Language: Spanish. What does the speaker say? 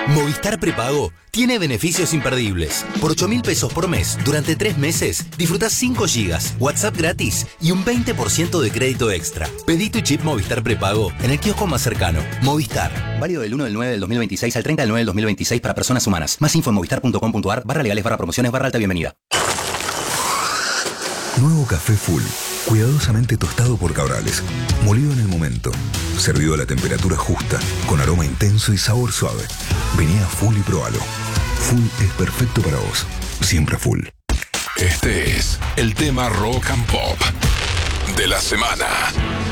Movistar Prepago tiene beneficios imperdibles. Por 8.000 pesos por mes, durante 3 meses, disfrutás 5 gigas, WhatsApp gratis y un 20% de crédito extra. Pedí tu chip Movistar Prepago en el kiosco más cercano. Movistar. Válido del 1 del 9 del 2026 al 30 del 9 del 2026 para personas humanas. Más info en movistar.com.ar/legales/promociones/alta bienvenida. Nuevo café Full, cuidadosamente tostado por Cabrales, molido en el momento, servido a la temperatura justa, con aroma intenso y sabor suave. Vení a Full y probalo. Full es perfecto para vos, siempre Full. Este es el tema Rock and Pop de la semana.